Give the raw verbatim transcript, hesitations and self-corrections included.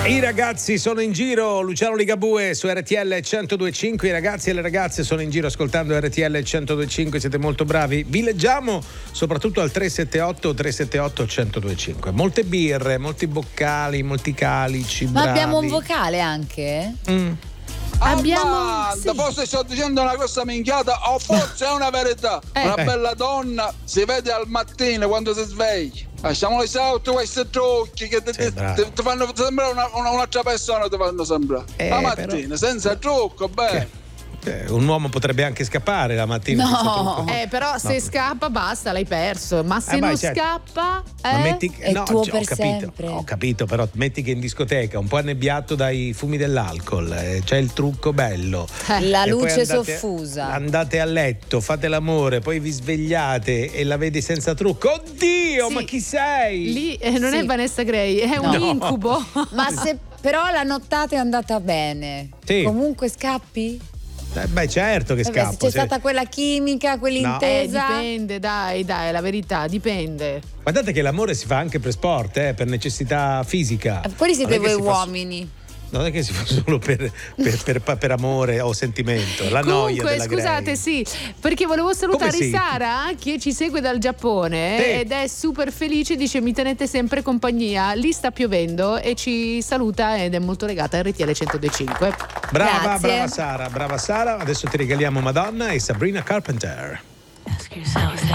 I ragazzi sono in giro, Luciano Ligabue su R T L centodue e cinque. I ragazzi e le ragazze sono in giro ascoltando R T L centodue e cinque, siete molto bravi. Vi leggiamo soprattutto al tre sette otto tre sette otto centodue e cinque. Molte birre, molti boccali, molti calici. Ma bravi. abbiamo un vocale anche? Mm. Abbiamo Ah, sì. forse sto dicendo una grossa minchiata o forse è una verità. Eh. Una Eh. bella donna si vede al mattino quando si sveglia. Lasciamo sotto questi trucchi che ti, Sì, ti- bravo. ti fanno sembrare una, una, un'altra persona, ti fanno sembrare. Eh, la però- mattina, senza trucco, beh. Eh, un uomo potrebbe anche scappare la mattina. No. senza trucco. Eh, però se No. scappa basta, l'hai perso. Ma se Eh, vai, non certo. scappa, Ma eh? metti, È no, tuo cioè, per ho capito, sempre. ho capito, però metti che in discoteca un po' annebbiato dai fumi dell'alcol, eh, c'è il trucco bello. Eh. La E poi luce andate- soffusa. Andate a letto, fate l'amore, poi vi svegliate e la vedi senza trucco. Oddio, Sì. ma chi sei? Lì eh, non è Sì. Vanessa Gray, è un No. incubo. Ma se però la nottata è andata bene, Sì. comunque scappi? Eh, beh, certo che Eh beh, se scappo. c'è se- stata quella chimica, Eh, quell'intesa. dipende, dai, dai, la verità, dipende. Guardate che l'amore si fa anche per sport, eh, per necessità fisica. Eh, Quelli siete Non è che voi si fa- uomini. Non è che si fa solo per, per, per- per amore o sentimento. La noia Comunque, della scusate, Grey. sì, perché volevo salutare Come sì? Sara che ci segue dal Giappone Sì. ed è super felice, dice mi tenete sempre compagnia. Lì sta piovendo e ci saluta ed è molto legata a R T L centodue e cinque. Brava, Grazie. brava Sara, brava Sara. Adesso ti regaliamo Madonna e Sabrina Carpenter.